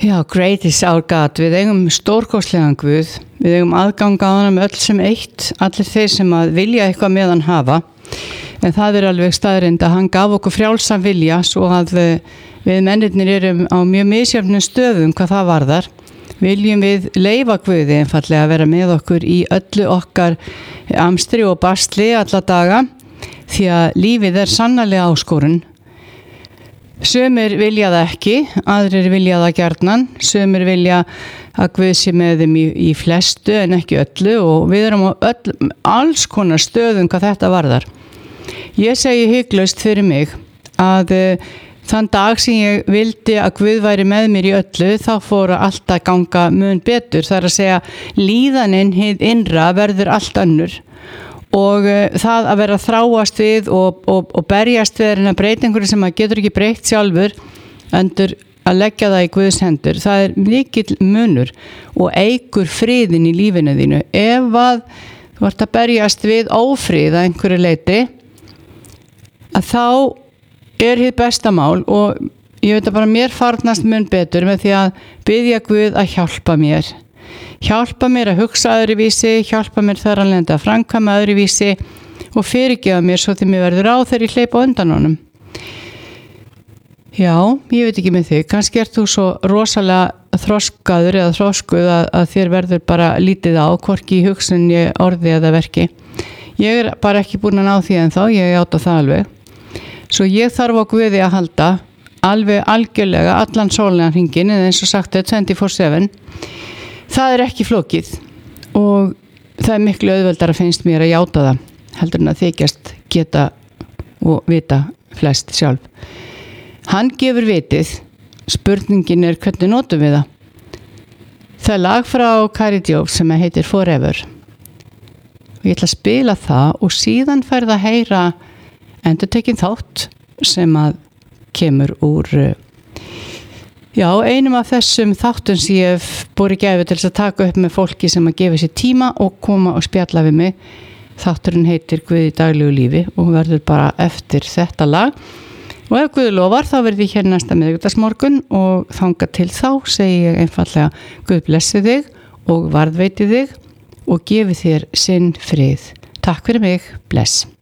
Já, great is our God. Við eigum stórkostlegan Guð. Við eigum aðgang á hann öll sem eitt, allir þeir sem að vilja eitthvað með hann hafa. En það alveg staðreynd að hann gaf okkur frjálsan vilja svo að við mennirnir erum á mjög misjöfnum stöðum hvað það varðar. Viljum við leyfa Guði einfallega að vera með okkur í öllu okkar amstri og bastli alla daga því að lífið sannarlega áskorun. Sumir vilja það ekki, aðrir vilja það gjarnan, sumir vilja að Guð sé með þeim í flestu en ekki öllu og við erum á alls konar stöðum hvað þetta varðar. Ég segi hygglust fyrir mig að þann dag sem ég vildi að Guð væri með mér í öllu þá fór allt að ganga mun betur. Það að segja líðanin hið innra verður allt önnur. Og það að vera þráast við og berjast við að breyta einhverju sem maður getur ekki breytt sjálfur endur að leggja það í Guðs hendur. Það mikill munur og eykur friðin í lífinu þínu. Ef að þú ert að berjast við ófrið að einhverju leyti að þá hið besta mál og ég veit að bara mér farnast mun betur með því að biðja Guð að hjálpa mér. Hjálpa mér að hugsa öðruvísi, hjálpa mér þar að lenda að framkvæma öðruvísi og fyrirgefa mér svo því mér verður á þegar ég hleypa undan honum. Já, ég veit ekki með þig, kannski ert þú svo rosalega þroskaður eða þroskuð að þér verður bara lítið á, hvorki í hugsunni, orði eða verki. Ég bara ekki búin að ná því ennþá, ég átta það alveg. Svo ég þarf á Guði að halda, alveg algjörlega, allan sólarlangan hringinn, eins og sagt 24/7. Það ekki flókið og það miklu auðveldara finnst mér að játa það heldur en að þykjast geta og vita flest sjálf. Hann gefur vitið, spurningin hvernig notum við það. Það lag frá Kari Djóf sem heitir Forever. Og ég ætla að spila það og síðan færð að heyra endurtekinn þátt sem að kemur úr einum af þessum þáttum sem ég hef borið gæfu til þess að taka upp með fólki sem að gefa sér tíma og koma og spjalla við mig. Þátturinn heitir Guð í daglegu lífi og verður bara eftir þetta lag. Og ef Guð lofar þá verður ég hér næsta miðvikudagsmorgun og þangað til þá segi ég einfallega Guð blessi þig og varðveiti þig og gefi þér sinn frið. Takk fyrir mig, bless.